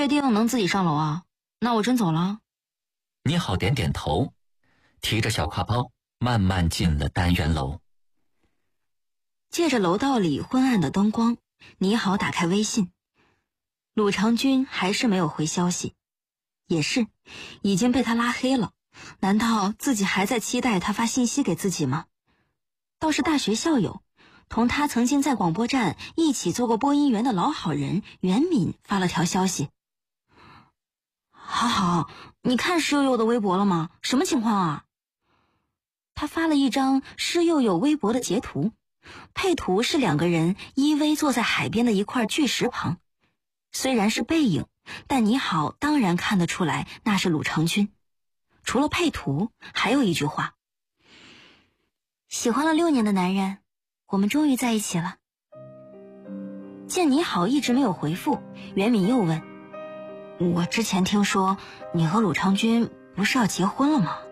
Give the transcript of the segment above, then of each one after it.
确定能自己上楼啊？那我真走了。 你好点点头，提着小挎包慢慢进了单元楼。 借着楼道里昏暗的灯光，你好打开微信，鲁长君还是没有回消息，也是已经被他拉黑了。难道自己还在期待他发信息给自己吗？倒是大学校友，同他曾经在广播站一起做过播音员的老好人袁敏发了条消息：好好，你看施佑佑的微博了吗？什么情况啊？他发了一张施佑佑微博的截图，配图是两个人依偎坐在海边的一块巨石旁，虽然是背影，但你好当然看得出来那是鲁长君。除了配图，还有一句话：喜欢了6年的男人，我们终于在一起了。见你好一直没有回复，袁敏又问：我之前听说你和鲁长君不是要结婚了吗？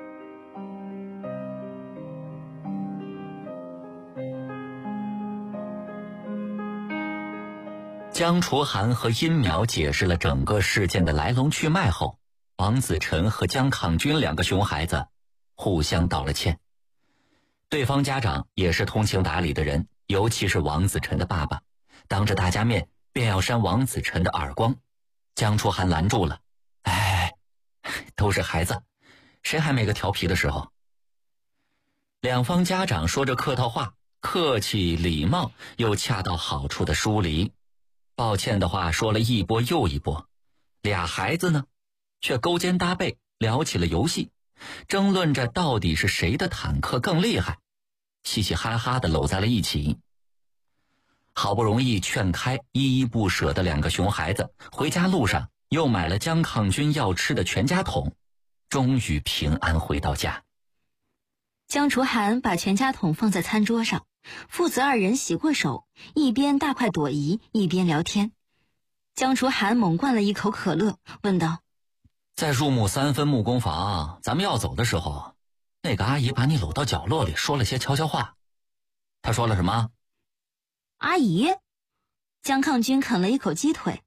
江楚涵和殷淼解释了整个事件的来龙去脉后，王子辰和江抗军两个熊孩子互相道了歉。对方家长也是通情达理的人，尤其是王子辰的爸爸，当着大家面便要扇王子辰的耳光。江楚涵拦住了：哎，都是孩子，谁还没个调皮的时候？两方家长说着客套话，客气礼貌又恰到好处的疏离，抱歉的话说了一波又一波。俩孩子呢却勾肩搭背聊起了游戏，争论着到底是谁的坦克更厉害，嘻嘻哈哈地搂在了一起。好不容易劝开依依不舍的两个熊孩子，回家路上又买了江抗军要吃的全家桶，终于平安回到家。 江楚涵把全家桶放在餐桌上，父子二人洗过手，一边大快朵颐一边聊天。江楚涵猛灌了一口可乐，问道： 在入木3分木工房，咱们要走的时候，那个阿姨把你搂到角落里说了些悄悄话，她说了什么？ 阿姨？江抗军啃了一口鸡腿。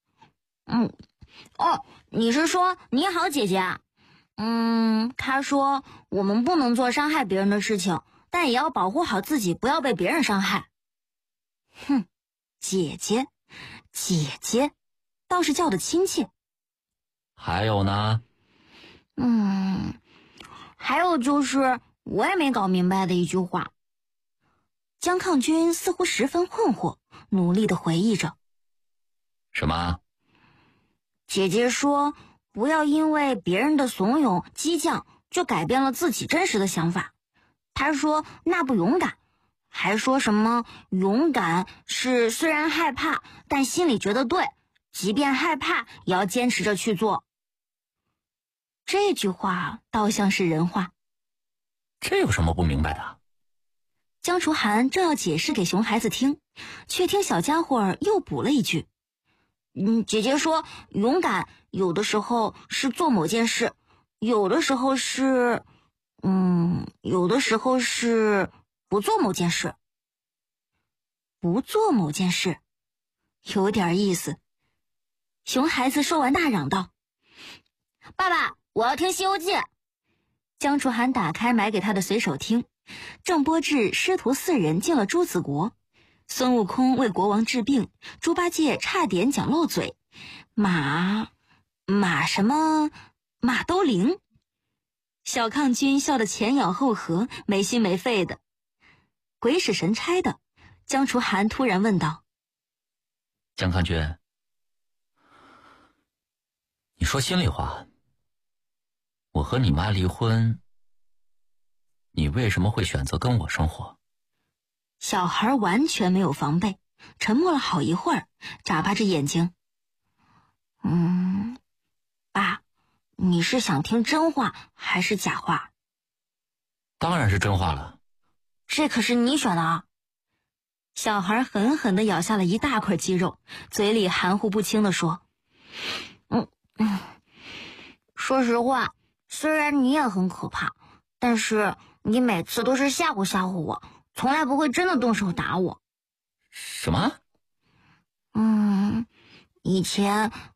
你是说你好姐姐啊？她说我们不能做伤害别人的事情，但也要保护好自己，不要被别人伤害。哼，姐姐倒是叫得亲切。 还有呢？ 还有就是我也没搞明白的一句话。江抗军似乎十分困惑，努力地回忆着。 什么？ 姐姐说不要因为别人的怂恿激将就改变了自己真实的想法。她说那不勇敢，还说什么勇敢是虽然害怕但心里觉得对，即便害怕也要坚持着去做。这句话倒像是人话。 这有什么不明白的？ 江楚涵正要解释给熊孩子听，却听小家伙又补了一句：姐姐说勇敢有的时候是做某件事，有的时候是不做某件事。不做某件事有点意思。熊孩子说完大嚷道：爸爸，我要听西游记。江楚涵打开买给他的随手听，郑波智师徒4人进了朱子国，孙悟空为国王治病，猪八戒差点讲漏嘴，马兜铃。小抗军笑得前仰后合，没心没肺的。鬼使神差的，江楚涵突然问道： 江抗军，你说心里话，我和你妈离婚，你为什么会选择跟我生活？ 小孩完全没有防备，沉默了好一会儿，眨巴着眼睛。爸，你是想听真话还是假话？ 当然是真话了。 这可是你选的啊！小孩狠狠地咬下了一大块鸡肉，嘴里含糊不清地说：说实话，虽然你也很可怕，但是你每次都是吓唬吓唬我，从来不会真的动手打我。 什么？ 以前